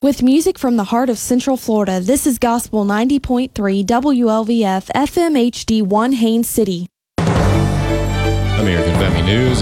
With music from the heart of Central Florida, this is Gospel 90.3 WLVF FM HD1 Haines City. American Family News.